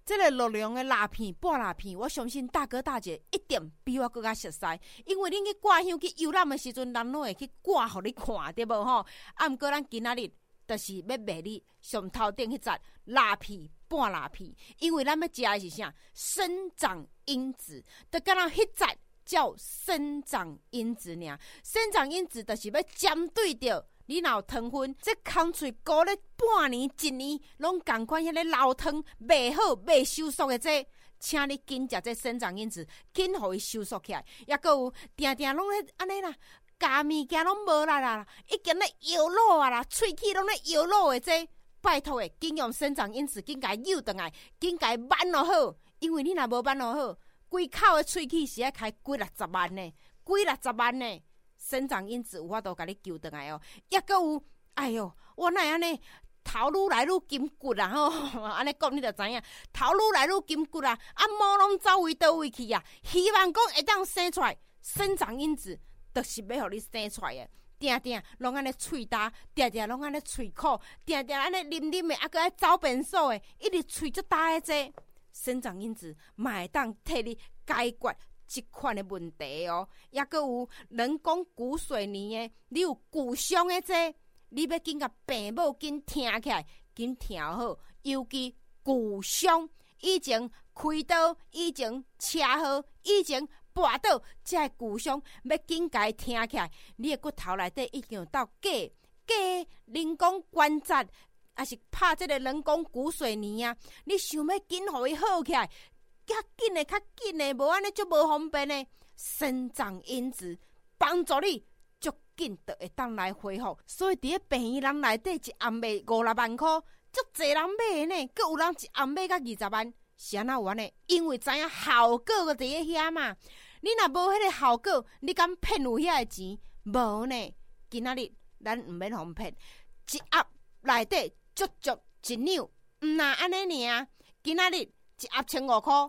这个陆良的蜡片、半蜡片，我相信大哥大姐一定比我更加熟悉，因为恁去挂香去游览的时阵，人拢会去挂互你看，对无吼？啊，毋过咱今仔日就是要卖你上头顶迄只蜡片、半蜡片，因为咱要食的是啥？生长因子，就敢若迄只叫生长因子尔。生长因子就是要针对着你若有糖分，这空喙膏咧半年、一年，拢共款迄个老汤未好、未收缩的这，请你紧食这生长因子，紧互伊收缩起来。也阁有定定拢咧安尼啦。加物件拢无啦，已经咧摇落啊啦，喙齿拢咧摇落的这，拜托诶，紧用生长因子，紧甲伊扭转来，紧甲伊挽落好，因为你若无挽落好，规口的喙齿是爱开几60万呢，几60万呢，生长因子有法度甲你揪转来哦。也阁有，哎哟，我哪会安尼头愈来愈金骨啊吼，安尼讲你就知影，头愈来愈金骨啊，啊毛拢走位倒位去啊，希望讲会当生出来生长因子。就是要互你生出来的，定定拢安尼喙焦，定定拢安尼喙苦，定定安尼啉啉的，啊搁爱走便所的，一直喙足焦的这生长因子，嘛会当替你解决这款的问题哦。也搁有人讲骨髓泥的，你有骨伤的这，你要紧甲病某紧听起来，紧听好，尤其骨伤，以前开刀，以前车祸，以前跋倒，这骨伤要紧甲伊听起来，你的骨头内底已经有到假人工关节，还是拍这个人工骨髓泥啊？你想要紧互伊好起来，较紧的，无安尼就无方便呢。生长因子帮助你足紧就会当来恢复，所以伫咧病院人内底一暗卖5-6万块，足侪人买呢，佮有人一暗卖到20万。是安怎有安尼？因为知影效果就伫咧遐嘛。你若无迄个效果，你敢骗有遐个钱？无呢。今仔日咱毋免互骗，一盒内底足一两，毋若安尼尔。今仔日一盒1500块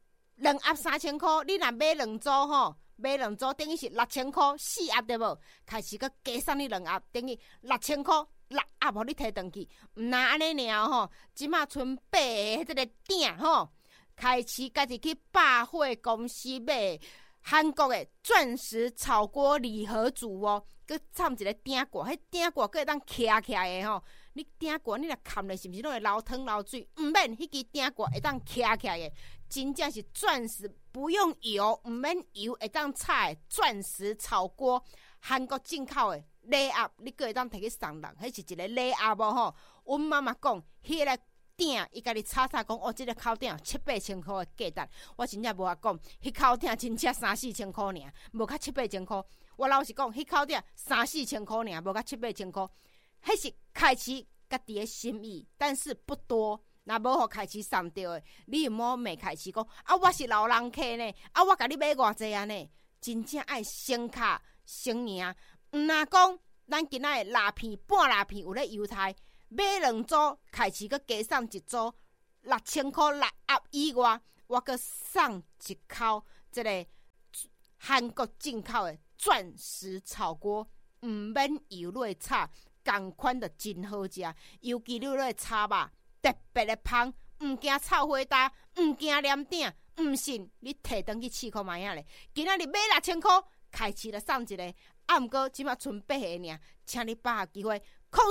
，2盒3000块。你若买2组吼，买2组等于是6000块，4盒对无？开始佮加送你2盒，等于6000块。6盒互你摕转去，毋若安尼尔吼，即马剩8个迄个鼎吼，开始家己去百货公司买韩国的钻石炒锅礼盒组哦，佮掺一个鼎锅，迄鼎锅佮会当徛起来的吼。你鼎锅你若看咧是毋是拢会流汤流水？毋免，迄支鼎锅会当徛起来的，真正是钻石，不用油，毋免油，会当炒的钻石炒锅，韩国进口的。礼盒你阁会当摕去送人，迄是一个礼盒无吼。阮妈妈讲，迄个鼎伊家己炒讲，哦，即个口鼎7-8千块的价值，我真正无法讲，迄口鼎真正3-4千块尔，无较7-8千块。我老实讲，迄口鼎3-4千块尔，无较7-8千块。迄是开始家己的心意，但是不多。若无互开始送着的，你有冇骂开始讲啊？我是老人客呢，啊，我甲你买偌济啊呢？真正爱先卡先赢。若讲咱今仔的蜡片、半蜡片有咧犹太，买2组，开始佮加送1组，6000块6盒以外，我佮送1口这个韩国进口的钻石炒锅，毋免油落炒，同款就真好食。尤其你落炒肉，特别的香，毋惊臭火焦，毋惊黏鼎，毋信你摕转去试看卖影咧。今仔日买6000块，开始就送一个。啊，毋过即马剩8个尔，请你把握机会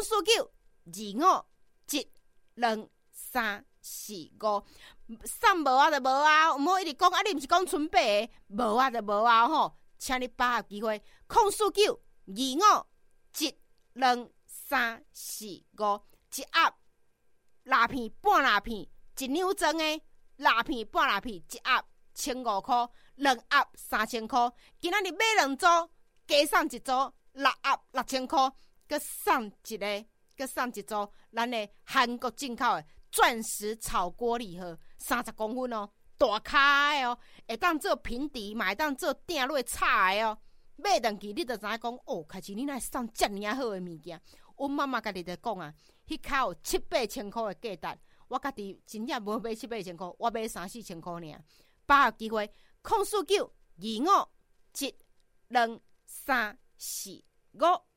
，04925123445，送无啊就无啊，毋好一直讲啊，你毋是讲剩8个，无啊就无啊吼，请你把握机会，04925123445，一盒蜡片、半蜡片，一两装的蜡片、半蜡片，一盒1500块，2盒3000块，今仔日买2组。加送1组6盒6000块，佮送一组咱的韩国进口的钻石炒锅礼盒，30公分哦，大卡的哦，会当做平底，嘛会当做鼎落炒的哦。买转去你就知影讲哦，开始你若送遮尔好的物件。阮妈妈家己就讲啊，迄口有7-8千块的价值，我家己真正无买7-8千块，我买3-4千块尔。把握机会，04925123445。